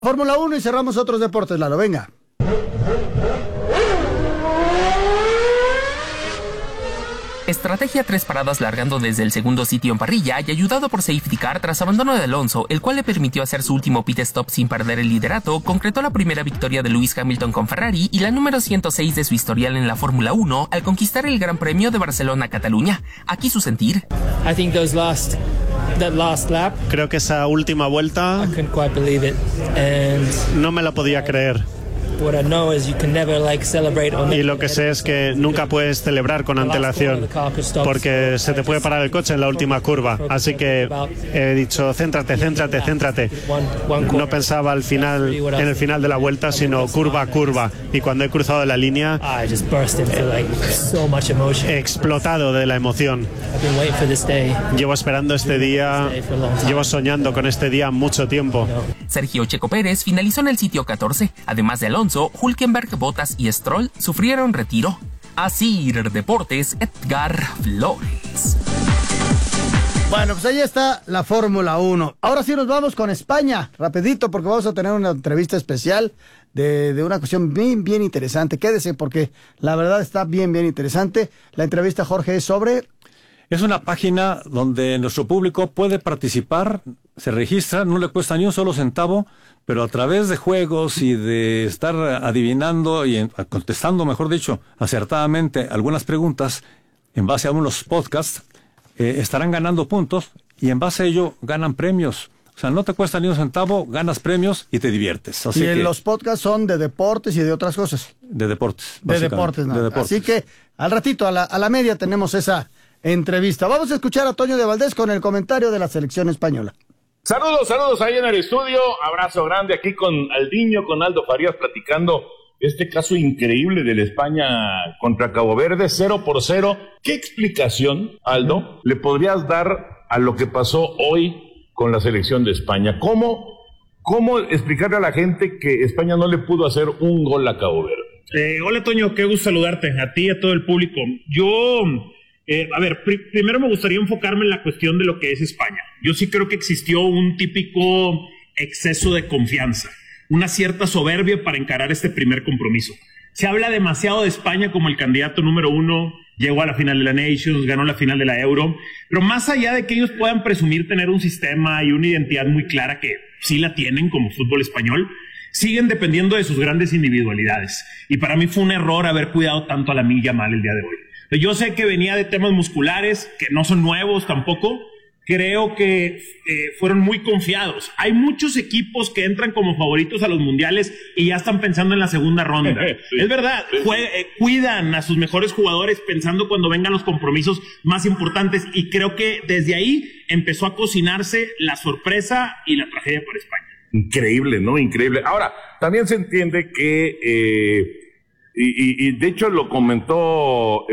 Fórmula 1 y cerramos otros deportes, Lalo, venga. Estrategia 3 paradas largando desde el segundo sitio en parrilla y ayudado por Safety Car tras abandono de Alonso, el cual le permitió hacer su último pit stop sin perder el liderato, concretó la primera victoria de Lewis Hamilton con Ferrari y la número 106 de su historial en la Fórmula 1 al conquistar el Gran Premio de Barcelona-Cataluña. Aquí su sentir. I think that last lap, creo que esa última vuelta I couldn't quite believe it, and no me la podía creer. what I know is you can never celebrate on Y lo que sé es que nunca puedes celebrar con antelación porque se te puede parar el coche en la última curva. Así que he dicho, céntrate. No pensaba en el final de la vuelta, sino curva a curva. Y cuando he cruzado la línea, he explotado de la emoción. Llevo esperando este día, llevo soñando con este día mucho tiempo. Sergio Checo Pérez finalizó en el sitio 14. Además de Alonso, Hülkenberg, Bottas y Stroll sufrieron retiro. Asir Deportes, Edgar Flores. Bueno, pues ahí está la Fórmula 1. Ahora sí nos vamos con España, rapidito, porque vamos a tener una entrevista especial de una cuestión bien interesante. Quédese porque la verdad está bien interesante. La entrevista, Jorge, es sobre... Es una página donde nuestro público puede participar, se registra, no le cuesta ni un solo centavo, pero a través de juegos y de estar adivinando y contestando, mejor dicho, acertadamente algunas preguntas en base a unos podcasts, estarán ganando puntos y en base a ello ganan premios. O sea, no te cuesta ni un centavo, ganas premios y te diviertes. Así y los podcasts son de deportes y de otras cosas. De deportes. De deportes, nada. De deportes. Así que al ratito, a la media, tenemos esa entrevista. Vamos a escuchar a Toño de Valdés con el comentario de la selección española. Saludos ahí en el estudio, abrazo grande aquí con Aldiño, con Aldo Farías, platicando este caso increíble de la España contra Cabo Verde, 0-0. ¿Qué explicación, Aldo, le podrías dar a lo que pasó hoy con la selección de España? ¿Cómo explicarle a la gente que España no le pudo hacer un gol a Cabo Verde? Hola Toño, qué gusto saludarte, a ti y a todo el público. Yo... primero me gustaría enfocarme en la cuestión de lo que es España. Yo sí creo que existió un típico exceso de confianza, una cierta soberbia para encarar este primer compromiso. Se habla demasiado de España como el candidato número 1, llegó a la final de la Nations, ganó la final de la Euro, pero más allá de que ellos puedan presumir tener un sistema y una identidad muy clara, que sí la tienen como fútbol español, siguen dependiendo de sus grandes individualidades. Y para mí fue un error haber cuidado tanto a Lamine Yamal el día de hoy. Yo sé que venía de temas musculares, que no son nuevos tampoco. Creo que fueron muy confiados. Hay muchos equipos que entran como favoritos a los mundiales y ya están pensando en la segunda ronda. Sí. Es verdad, cuidan a sus mejores jugadores pensando cuando vengan los compromisos más importantes, y creo que desde ahí empezó a cocinarse la sorpresa y la tragedia para España. Increíble, ¿no? Increíble. Ahora, también se entiende que... Y de hecho lo comentó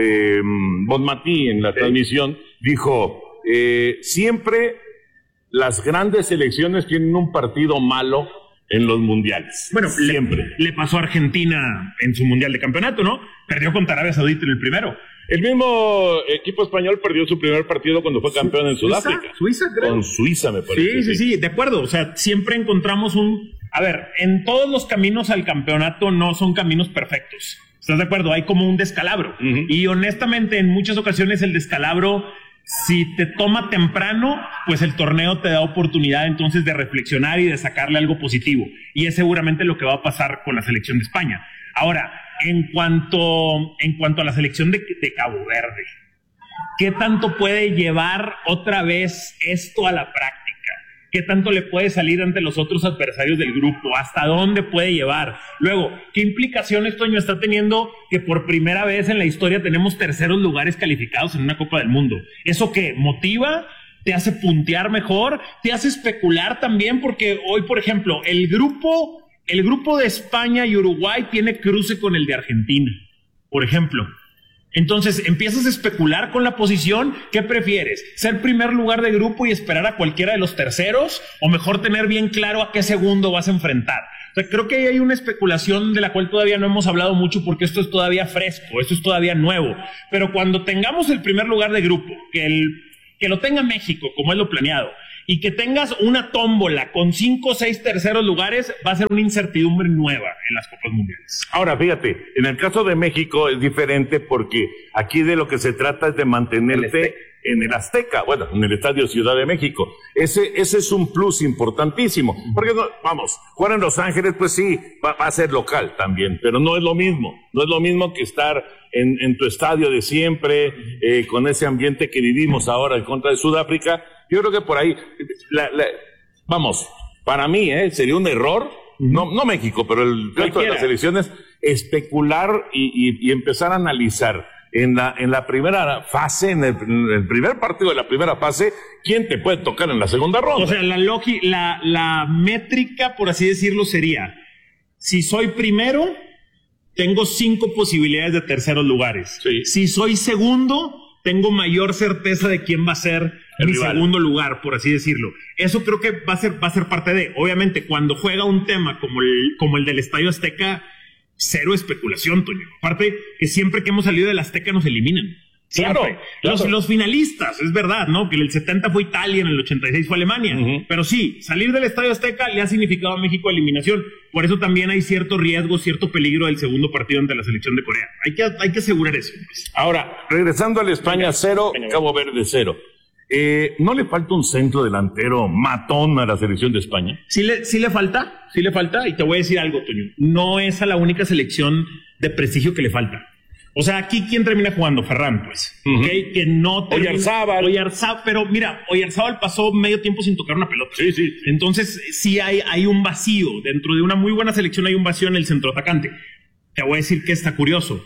Bonmatí en la transmisión, dijo, siempre las grandes selecciones tienen un partido malo en los mundiales. Bueno, siempre. Le pasó a Argentina en su mundial de campeonato, ¿no? Perdió contra Arabia Saudita en el primero. El mismo equipo español perdió su primer partido cuando fue campeón en Sudáfrica. Suiza, creo. Con Suiza, me parece. Sí, de acuerdo. O sea, siempre encontramos A ver, en todos los caminos al campeonato no son caminos perfectos. ¿Estás de acuerdo? Hay como un descalabro. Uh-huh. Y honestamente, en muchas ocasiones el descalabro, si te toma temprano, pues el torneo te da oportunidad entonces de reflexionar y de sacarle algo positivo. Y es seguramente lo que va a pasar con la selección de España. Ahora, en cuanto a la selección de Cabo Verde, ¿qué tanto puede llevar otra vez esto a la práctica? ¿Qué tanto le puede salir ante los otros adversarios del grupo? ¿Hasta dónde puede llevar? Luego, ¿qué implicaciones, Toño, está teniendo que por primera vez en la historia tenemos terceros lugares calificados en una Copa del Mundo? ¿Eso qué? ¿Motiva? ¿Te hace puntear mejor? ¿Te hace especular también? Porque hoy, por ejemplo, el grupo de España y Uruguay tiene cruce con el de Argentina, por ejemplo. Entonces, empiezas a especular con la posición. ¿Qué prefieres? ¿Ser primer lugar de grupo y esperar a cualquiera de los terceros? ¿O mejor tener bien claro a qué segundo vas a enfrentar? O sea, creo que ahí hay una especulación de la cual todavía no hemos hablado mucho porque esto es todavía fresco, esto es todavía nuevo. Pero cuando tengamos el primer lugar de grupo, que que lo tenga México, como es lo planeado, y que tengas una tómbola con 5 o 6 terceros lugares, va a ser una incertidumbre nueva en las Copas Mundiales. Ahora, fíjate, en el caso de México es diferente porque aquí de lo que se trata es de mantenerte en el Azteca, bueno, en el Estadio Ciudad de México. Ese es un plus importantísimo. Porque, jugar en Los Ángeles, pues sí, va a ser local también, pero no es lo mismo. No es lo mismo que estar en tu estadio de siempre, con ese ambiente que vivimos ahora en contra de Sudáfrica. Yo creo que por ahí, para mí, sería un error, no México, pero el resto de las elecciones, especular y empezar a analizar en la primera fase, en el primer partido de la primera fase, quién te puede tocar en la segunda ronda. O sea, la métrica, por así decirlo, sería, si soy primero, tengo 5 posibilidades de terceros lugares. Sí. Si soy segundo, tengo mayor certeza de quién va a ser mi segundo lugar, por así decirlo. Eso creo que va a ser parte de, obviamente, cuando juega un tema como el del Estadio Azteca, cero especulación, Toño. Aparte, que siempre que hemos salido del Azteca nos eliminan. Siempre. Claro. Los finalistas, es verdad, ¿no? Que en el 70 fue Italia, en el 86 fue Alemania. Pero sí, salir del Estadio Azteca le ha significado a México eliminación. Por eso también hay cierto riesgo, cierto peligro del segundo partido ante la selección de Corea. Hay que asegurar eso. Pues. Ahora, regresando a la España 0, Cabo Verde 0. ¿No le falta un centro delantero matón a la selección de España? Sí le falta, y te voy a decir algo, Toño. No es a la única selección de prestigio que le falta. O sea, aquí, ¿quién termina jugando? Ferran, pues. ¿Okay? Que no termina... Oyarzábal, pero mira, Oyarzábal pasó medio tiempo sin tocar una pelota. Sí. Entonces, sí hay un vacío. Dentro de una muy buena selección hay un vacío en el centroatacante. Te voy a decir que está curioso.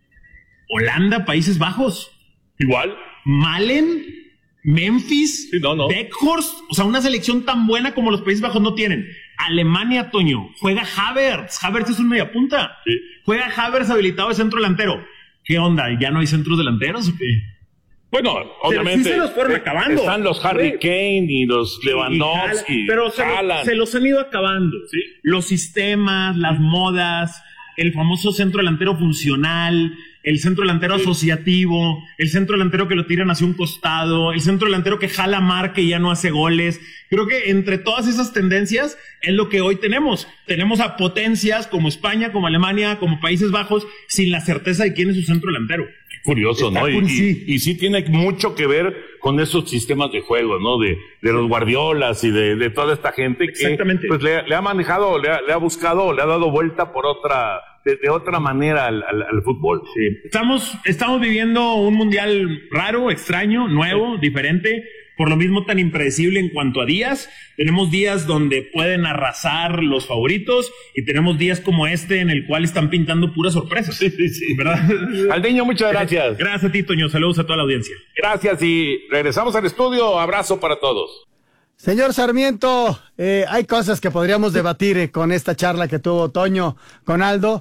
Holanda, Países Bajos. Igual. Malen, Memphis, Weghorst, o sea, una selección tan buena como los Países Bajos no tienen. Alemania, Toño, juega Havertz es un mediapunta. Sí. Juega Havertz habilitado de centro delantero. ¿Qué onda? ¿Ya no hay centros delanteros o qué? Bueno, obviamente. Sí se los fueron acabando. Están los Harry Kane y los Lewandowski. Pero se los han ido acabando. ¿Sí? Los sistemas, las modas, el famoso centro delantero funcional, el centro delantero asociativo, el centro delantero que lo tiran hacia un costado, el centro delantero que jala marca y ya no hace goles. Creo que entre todas esas tendencias es lo que hoy tenemos. Tenemos a potencias como España, como Alemania, como Países Bajos, sin la certeza de quién es su centro delantero. Curioso, ¿no? Y sí tiene mucho que ver con esos sistemas de juego, ¿no? De los Guardiolas y de toda esta gente que pues le ha manejado, le ha buscado, le ha dado vuelta por de otra manera al fútbol. Sí. Estamos viviendo un mundial raro, extraño, nuevo, diferente, por lo mismo tan impredecible en cuanto a días. Tenemos días donde pueden arrasar los favoritos y tenemos días como este en el cual están pintando puras sorpresas. Sí, ¿verdad? Aldeño, muchas gracias. Gracias a ti, Toño. Saludos a toda la audiencia. Gracias y regresamos al estudio. Abrazo para todos. Señor Sarmiento, hay cosas que podríamos debatir con esta charla que tuvo Toño con Aldo.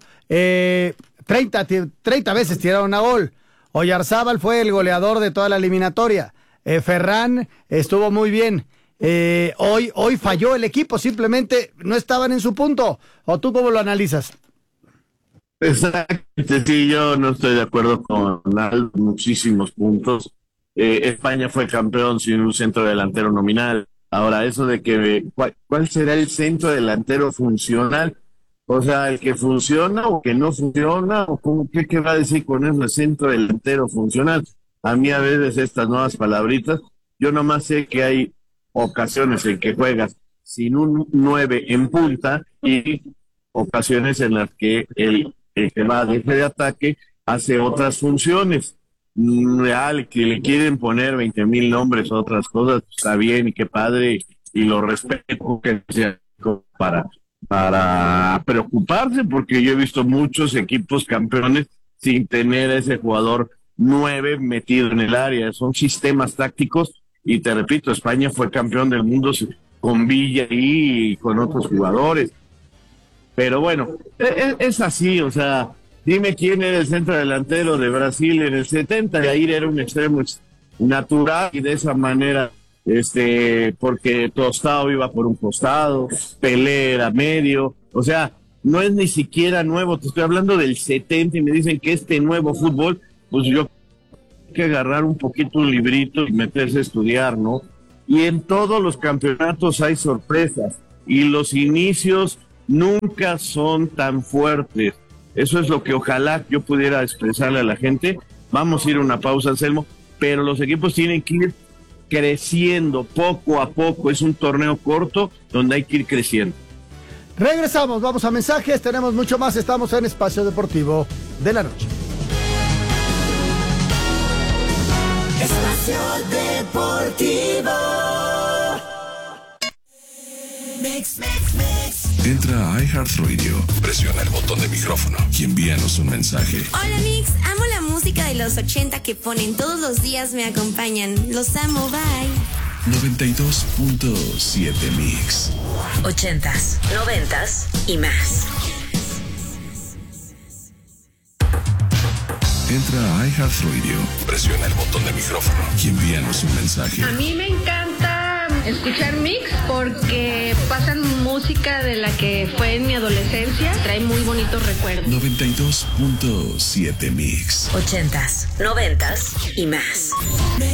30 veces tiraron a gol. Oyarzábal fue el goleador de toda la eliminatoria. Ferran estuvo muy bien. Hoy falló el equipo, simplemente no estaban en su punto. ¿O tú cómo lo analizas? Exactamente, sí, yo no estoy de acuerdo con Aldo, muchísimos puntos. España fue campeón sin un centro delantero nominal. Ahora, eso de que, ¿cuál será el centro delantero funcional? O sea, el que funciona o que no funciona, o ¿qué va a decir con eso, el centro delantero funcional? A mí a veces estas nuevas palabritas, yo nomás sé que hay ocasiones en que juegas sin un 9 en punta y ocasiones en las que el que va de eje de ataque hace otras funciones. Real, que le quieren poner 20,000 nombres o otras cosas, está bien y qué padre, y lo respeto que sea para preocuparse, porque yo he visto muchos equipos campeones sin tener a ese jugador 9 metido en el área. Son sistemas tácticos, y te repito, España fue campeón del mundo con Villa y con otros jugadores. Pero bueno, es así, o sea, dime quién era el centro delantero de Brasil en el 70, Jair era un extremo natural, y de esa manera, porque Tostao iba por un costado, Pelé era medio, o sea, no es ni siquiera nuevo, te estoy hablando del 70 y me dicen que nuevo fútbol, pues yo que agarrar un poquito un librito y meterse a estudiar, ¿no? Y en todos los campeonatos hay sorpresas y los inicios nunca son tan fuertes. Eso es lo que ojalá yo pudiera expresarle a la gente. Vamos a ir a una pausa, Anselmo, pero los equipos tienen que ir creciendo poco a poco. Es un torneo corto donde hay que ir creciendo. Regresamos, vamos a mensajes, tenemos mucho más, estamos en Espacio Deportivo de la Noche. Espacio Deportivo. Mix. Entra a iHeartRadio, presiona el botón de micrófono y envíanos un mensaje. Hola Mix, amo la música de los 80 que ponen todos los días, me acompañan. Los amo, bye. 92.7 Mix. 80s, 90s y más. Entra a iHeartRadio, presiona el botón de micrófono y envíanos un mensaje. A mí me encanta escuchar Mix porque pasan música de la que fue en mi adolescencia. Trae muy bonitos recuerdos. 92.7 Mix. 80s, 90s y más.